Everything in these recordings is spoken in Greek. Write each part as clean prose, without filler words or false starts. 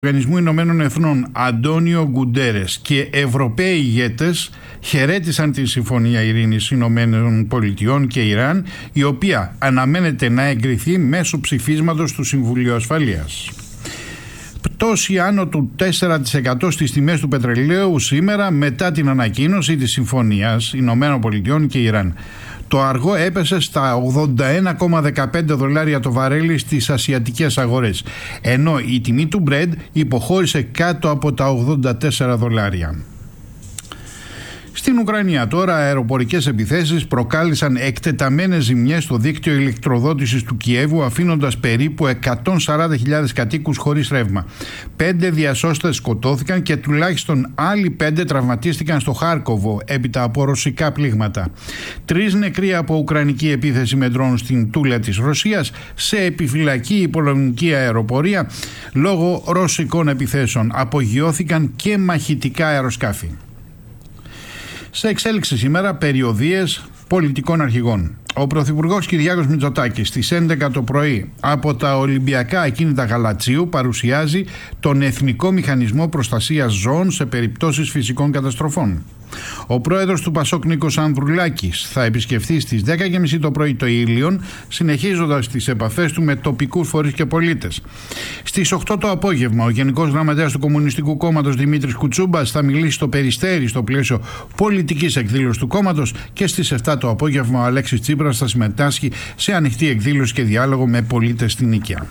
Οργανισμού Ηνωμένων Εθνών Αντώνιο Γκουντέρες και Ευρωπαίοι ηγέτες χαιρέτησαν τη Συμφωνία Ειρήνης Ηνωμένων Πολιτειών και Ιράν, η οποία αναμένεται να εγκριθεί μέσω ψηφίσματος του Συμβουλίου Ασφαλείας. Πτώση άνω του 4% στις τιμές του πετρελαίου σήμερα μετά την ανακοίνωση της Συμφωνίας Ηνωμένων Πολιτειών και Ιράν. Το αργό έπεσε στα $81,15 το βαρέλι στις ασιατικές αγορές, ενώ η τιμή του Brent υποχώρησε κάτω από τα $84. Στην Ουκρανία τώρα αεροπορικές επιθέσεις προκάλεσαν εκτεταμένες ζημιές στο δίκτυο ηλεκτροδότησης του Κιέβου, αφήνοντας περίπου 140.000 κατοίκους χωρίς ρεύμα. 5 διασώστες σκοτώθηκαν και τουλάχιστον άλλοι 5 τραυματίστηκαν στο Χάρκοβο έπειτα από ρωσικά πλήγματα. 3 νεκροί από ουκρανική επίθεση με ντρόουν στην Τούλα της Ρωσίας, σε επιφυλακή η πολωνική αεροπορία λόγω ρωσικών επιθέσεων. Απογειώθηκαν και μαχητικά αεροσκάφη. Σε εξέλιξη σήμερα περιοδίες πολιτικών αρχηγών. Ο Πρωθυπουργός Κυριάκος Μητσοτάκης στις 11 το πρωί από τα Ολυμπιακά Ακίνητα Γαλατσίου παρουσιάζει τον Εθνικό Μηχανισμό Προστασίας Ζώων σε περιπτώσεις φυσικών καταστροφών. Ο πρόεδρος του ΠΑΣΟΚ Νίκος Ανδρουλάκης θα επισκεφθεί στις 10.30 το πρωί το Ήλιον, συνεχίζοντας τις επαφές του με τοπικούς φορείς και πολίτες. Στις 8 το απόγευμα ο Γενικός Γραμματέας του Κομμουνιστικού Κόμματος Δημήτρης Κουτσούμπας θα μιλήσει στο Περιστέρι στο πλαίσιο πολιτικής εκδήλωσης του κόμματος και στις 7 το απόγευμα ο Αλέξης Τσίπρας θα συμμετάσχει σε ανοιχτή εκδήλωση και διάλογο με πολίτες στην Νίκαια.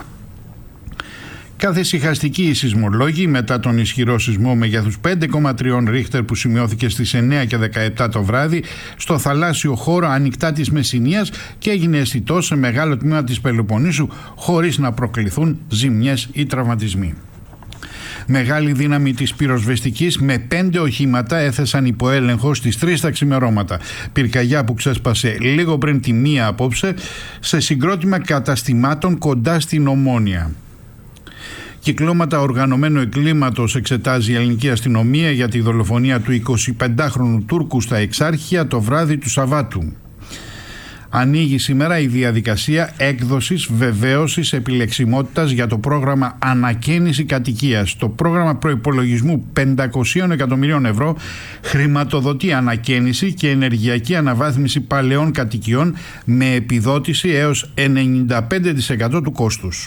Καθησυχαστικοί οι σεισμολόγοι μετά τον ισχυρό σεισμό μεγέθους 5,3 ρίχτερ που σημειώθηκε στις 9 και 17 το βράδυ στο θαλάσσιο χώρο ανοιχτά της Μεσσηνίας και έγινε αισθητό σε μεγάλο τμήμα της Πελοποννήσου χωρίς να προκληθούν ζημιές ή τραυματισμοί. Μεγάλη δύναμη της πυροσβεστικής με 5 οχήματα έθεσαν υπό έλεγχο στις 3 τα ξημερώματα. Πυρκαγιά που ξέσπασε λίγο πριν τη 1 απόψε σε συγκρότημα καταστημάτων κοντά στην Ομόνια. Κυκλώματα οργανωμένου εγκλήματος εξετάζει η ελληνική αστυνομία για τη δολοφονία του 25χρονου Τούρκου στα Εξάρχεια το βράδυ του Σαββάτου. Ανοίγει σήμερα η διαδικασία έκδοσης βεβαίωσης επιλεξιμότητας για το πρόγραμμα Ανακαίνιση Κατοικίας. Το πρόγραμμα προϋπολογισμού 500 εκατομμυρίων ευρώ χρηματοδοτεί ανακαίνιση και ενεργειακή αναβάθμιση παλαιών κατοικιών με επιδότηση έως 95% του κόστους.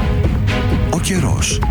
Ο καιρός.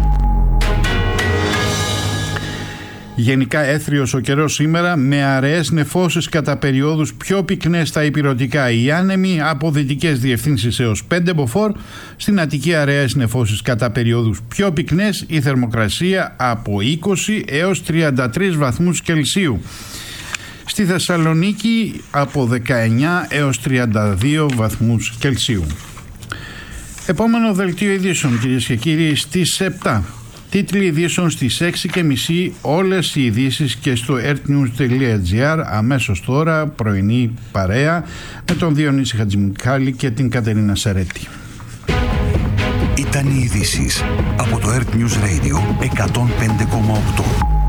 Γενικά έθριος ο καιρός σήμερα με αραιές νεφώσεις κατά περιόδους πιο πυκνές στα ηπειρωτικά. Οι άνεμοι από δυτικές διευθύνσεις έως 5 μποφόρ. Στην Αττική αραιές νεφώσεις κατά περιόδους πιο πυκνές. Η θερμοκρασία από 20 έως 33 βαθμούς Κελσίου. Στη Θεσσαλονίκη από 19 έως 32 βαθμούς Κελσίου. Επόμενο δελτίο ειδήσεων, κυρίες και κύριοι, στις 7. Τίτλοι ειδήσεων στις 6.30, όλες οι ειδήσεις και στο earthnews.gr. Αμέσως τώρα πρωινή παρέα με τον Διονύση Χατζημιχάλη και την Κατερίνα Σαρέτη. Ήταν οι ειδήσεις από το Earth News Radio 105,8.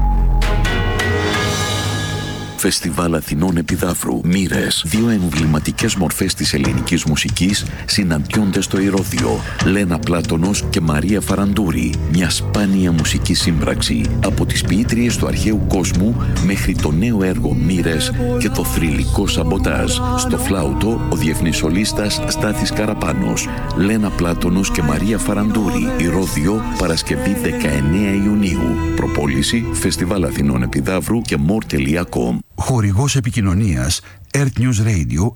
Φεστιβάλ Αθηνών Επιδαύρου. Μοίρες. 2 εμβληματικές μορφές της ελληνικής μουσικής συναντιόνται στο Ηρώδειο. Λένα Πλάτωνος και Μαρία Φαραντούρη. Μια σπάνια μουσική σύμπραξη από τις ποιήτριες του αρχαίου κόσμου μέχρι το νέο έργο Μοίρες και το θρυλικό Σαμποτάζ. Στο φλάουτο ο διεθνής σολίστας Στάθης Καραπάνος. Λένα Πλάτωνος και Μαρία Φαραντούρη. Ηρώδειο, Παρασκευή 19 Ιουνίου. Προπόληση Φεστιβάλ Αθηνών Επιδαύρου και more.com. Χορηγός επικοινωνίας Earth News Radio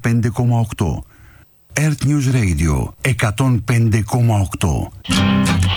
105,8. Earth News Radio 105,8.